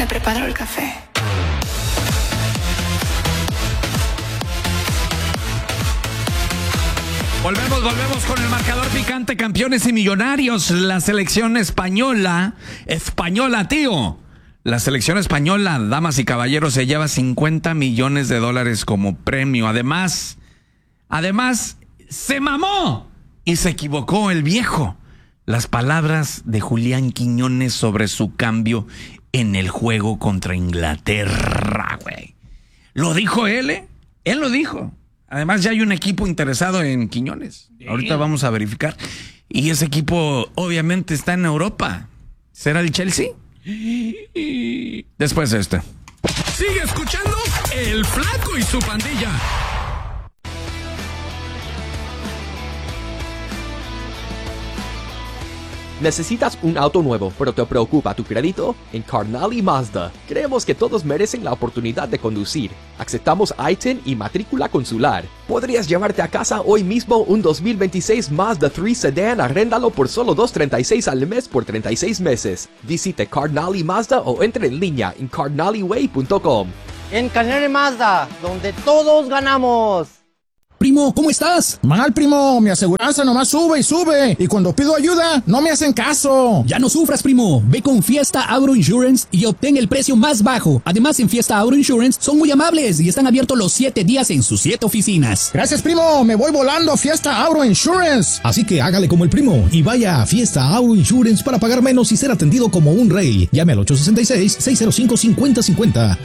Me preparo el café. Volvemos con el marcador picante, campeones y millonarios. La selección española, tío. La selección española, damas y caballeros, se lleva $50 millones como premio. Además, se mamó y se equivocó el viejo. Las palabras de Julián Quiñones sobre su cambio en el juego contra Inglaterra, güey. Lo dijo él, ¿eh? Él lo dijo. Además, ya hay un equipo interesado en Quiñones. Ahorita vamos a verificar. Y ese equipo, obviamente, está en Europa. ¿Será el Chelsea? Después de este. Sigue escuchando El Flaco y su pandilla. ¿Necesitas un auto nuevo, pero te preocupa tu crédito? En Carnally Mazda, creemos que todos merecen la oportunidad de conducir. Aceptamos ITIN y matrícula consular. Podrías llevarte a casa hoy mismo un 2026 Mazda 3 Sedan, arréndalo por solo $236 al mes por 36 meses. Visite Carnally Mazda o entre en línea en carnallyway.com. En Carnally Mazda, donde todos ganamos. Primo, ¿cómo estás? Mal, primo. Mi aseguranza nomás sube y sube. Y cuando pido ayuda, no me hacen caso. Ya no sufras, primo. Ve con Fiesta Auto Insurance y obtén el precio más bajo. Además, en Fiesta Auto Insurance son muy amables y están abiertos los 7 días en sus 7 oficinas. Gracias, primo. Me voy volando a Fiesta Auto Insurance. Así que hágale como el primo y vaya a Fiesta Auto Insurance para pagar menos y ser atendido como un rey. Llame al 866-605-5050.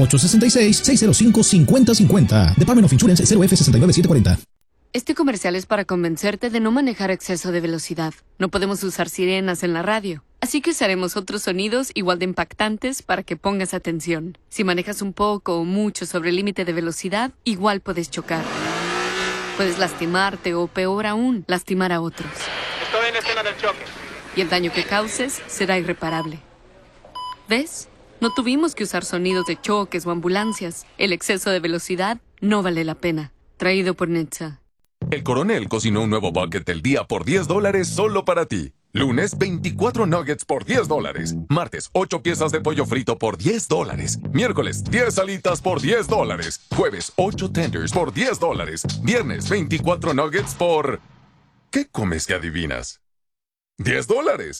866-605-5050. Department of Insurance 0F69740. Este comercial es para convencerte de no manejar a exceso de velocidad. No podemos usar sirenas en la radio, así que usaremos otros sonidos igual de impactantes para que pongas atención. Si manejas un poco o mucho sobre el límite de velocidad, igual puedes chocar. Puedes lastimarte o, peor aún, lastimar a otros. Estoy en la escena del choque. Y el daño que causes será irreparable. ¿Ves? No tuvimos que usar sonidos de choques o ambulancias. El exceso de velocidad no vale la pena. Traído por Netza. El Coronel cocinó un nuevo bucket del día por $10 solo para ti. Lunes, 24 nuggets por $10. Martes, 8 piezas de pollo frito por $10. Miércoles, 10 alitas por $10. Jueves, 8 tenders por $10. Viernes, 24 nuggets por... ¿Qué comes que adivinas? $10.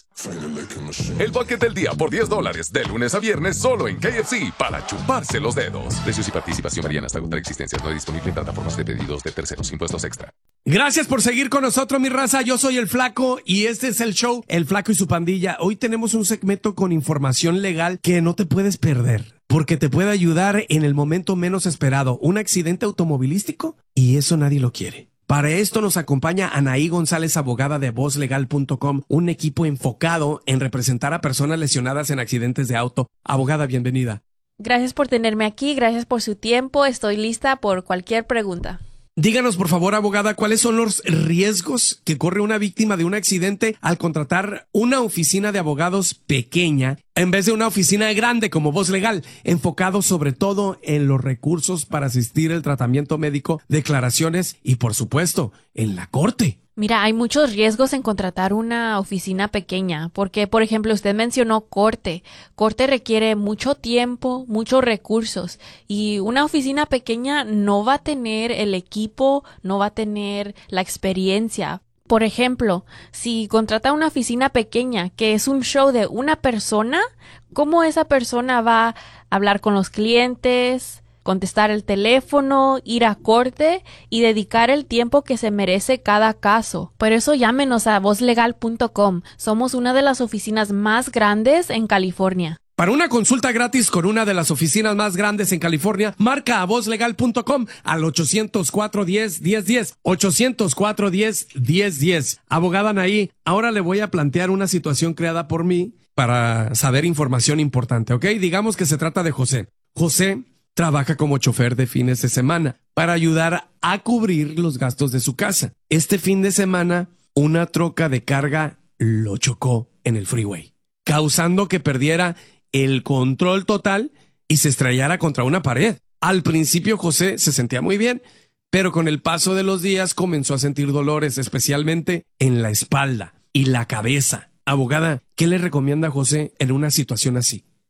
El bucket del día por $10, de lunes a viernes, solo en KFC, para chuparse los dedos. Precios y participación varían hasta agotar existencias. No disponible en plataformas de pedidos de terceros. Impuestos extra. Gracias por seguir con nosotros, mi raza. Yo soy El Flaco y este es el show El Flaco y su pandilla. Hoy tenemos un segmento con información legal que no te puedes perder, porque te puede ayudar en el momento menos esperado. Un accidente automovilístico, y eso nadie lo quiere. Para esto nos acompaña Anaí González, abogada de VozLegal.com, un equipo enfocado en representar a personas lesionadas en accidentes de auto. Abogada, bienvenida. Gracias por tenerme aquí, gracias por su tiempo, estoy lista por cualquier pregunta. Díganos, por favor, abogada, ¿cuáles son los riesgos que corre una víctima de un accidente al contratar una oficina de abogados pequeña en vez de una oficina grande como Voz Legal, enfocado sobre todo en los recursos para asistir al tratamiento médico, declaraciones y, por supuesto, en la corte? Mira, hay muchos riesgos en contratar una oficina pequeña, porque, por ejemplo, usted mencionó corte. Corte requiere mucho tiempo, muchos recursos, y una oficina pequeña no va a tener el equipo, no va a tener la experiencia. Por ejemplo, si contrata una oficina pequeña, que es un show de una persona, ¿cómo esa persona va a hablar con los clientes, contestar el teléfono, ir a corte y dedicar el tiempo que se merece cada caso? Por eso llámenos a VozLegal.com. Somos una de las oficinas más grandes en California. Para una consulta gratis con una de las oficinas más grandes en California, marca a VozLegal.com al 800-410-1010. 800-410-1010. Abogada Anaí, ahora le voy a plantear una situación creada por mí para saber información importante, ¿ok? Digamos que se trata de José. José trabaja como chofer de fines de semana para ayudar a cubrir los gastos de su casa. Este fin de semana, una troca de carga lo chocó en el freeway, causando que perdiera el control total y se estrellara contra una pared. Al principio José se sentía muy bien, pero con el paso de los días comenzó a sentir dolores, especialmente en la espalda y la cabeza. Abogada, ¿qué le recomienda a José en una situación así?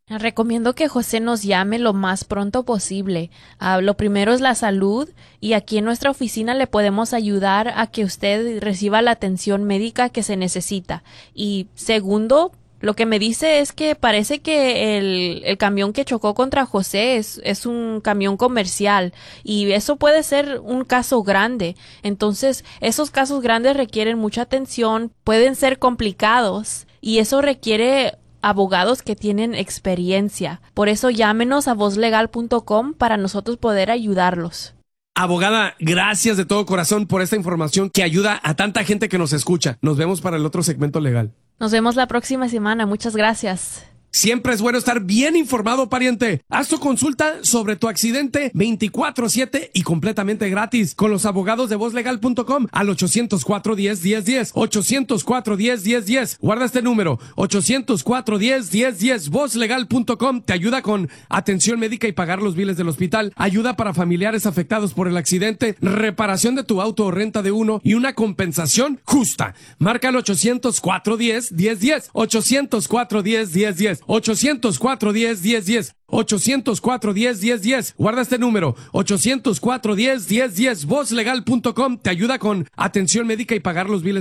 Recomiendo que José nos llame lo más pronto posible. Lo primero es la salud y aquí en nuestra oficina le podemos ayudar a que usted reciba la atención médica que se necesita. Y segundo, lo que me dice es que parece que el camión que chocó contra José es un camión comercial y eso puede ser un caso grande. Entonces, esos casos grandes requieren mucha atención, pueden ser complicados y eso requiere abogados que tienen experiencia. Por eso llámenos a vozlegal.com para nosotros poder ayudarlos. Abogada, gracias de todo corazón por esta información que ayuda a tanta gente que nos escucha. Nos vemos para el otro segmento legal. Nos vemos la próxima semana. Muchas gracias. Siempre es bueno estar bien informado, pariente. Haz tu consulta sobre tu accidente 24/7 y completamente gratis con los abogados de vozlegal.com al 804-10-1010. 804-10-1010. Guarda este número, 804-10-1010. Vozlegal.com te ayuda con atención médica y pagar los biles del hospital, ayuda para familiares afectados por el accidente, reparación de tu auto o renta de uno y una compensación justa. Marca el 804-10-1010. 804-10-1010. 804-10-1010. 804-10-1010. Guarda este número, 804-10-1010. Vozlegal.com te ayuda con atención médica y pagar los biles